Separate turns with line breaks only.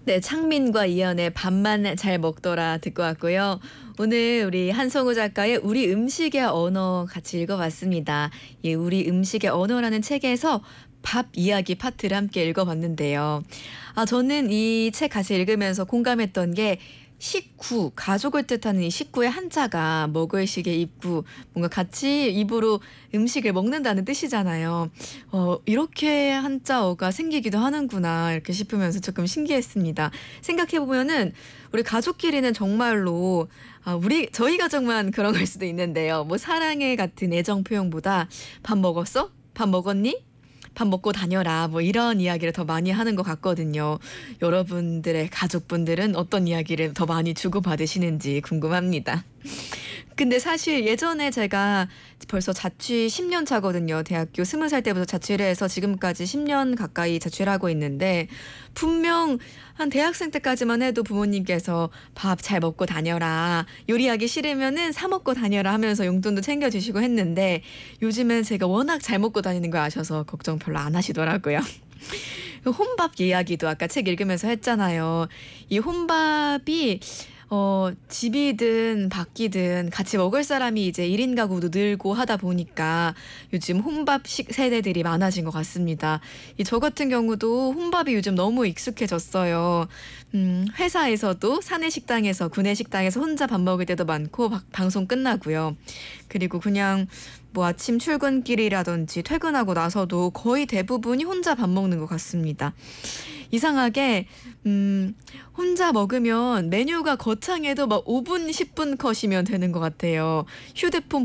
네, 창민과 이연의 밥만 잘 먹더라 듣고 왔고요. 오늘 우리 한성우 작가의 우리 음식의 언어 같이 읽어봤습니다. 이 우리 음식의 언어라는 책에서 밥 이야기 파트를 함께 읽어봤는데요. 저는 이 책 같이 읽으면서 공감했던 게 식구, 가족을 뜻하는 이 식구의 한자가 먹을 식의 입구, 뭔가 같이 입으로 음식을 먹는다는 뜻이잖아요. 이렇게 한자어가 생기기도 하는구나 이렇게 싶으면서 조금 신기했습니다. 생각해보면은 우리 가족끼리는 정말로 저희 가족만 그런 걸 수도 있는데요. 뭐 사랑해 같은 애정 표현보다 밥 먹었어? 밥 먹었니? 밥 먹고 다녀라 뭐 이런 이야기를 더 많이 하는 것 같거든요. 여러분들의 가족분들은 어떤 이야기를 더 많이 주고받으시는지 궁금합니다. 근데 사실 예전에 제가 벌써 자취 10년 차거든요. 대학교 20살 때부터 자취를 해서 지금까지 10년 가까이 자취를 하고 있는데 분명 한 대학생 때까지만 해도 부모님께서 밥 잘 먹고 다녀라. 요리하기 싫으면은 사 먹고 다녀라 하면서 용돈도 챙겨주시고 했는데 요즘은 제가 워낙 잘 먹고 다니는 걸 아셔서 걱정 별로 안 하시더라고요. 혼밥 이야기도 아까 책 읽으면서 했잖아요. 이 혼밥이 집이든 밖이든 같이 먹을 사람이 이제 1인 가구도 늘고 하다 보니까 요즘 혼밥식 세대들이 많아진 것 같습니다. 저 같은 경우도 혼밥이 요즘 너무 익숙해졌어요. 회사에서도 사내 식당에서 구내 식당에서 혼자 밥 먹을 때도 많고 방송 끝나고요. 그리고 그냥 뭐 아침 출근길이라든지 퇴근하고 나서도 거의 대부분이 혼자 밥 먹는 것 같습니다. 이상하게 혼자 먹으면 메뉴가 거창해도 막 5분, 10분 컷이면 되는 것 같아요. 휴대폰